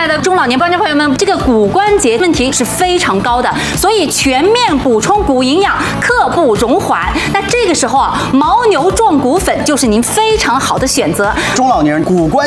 爱的中老年观众朋友们，这个骨关节问题是非常高的，所以全面补充骨营养，刻不容缓。那这个时候啊，牦牛壮骨粉就是您非常好的选择。 中老年人骨关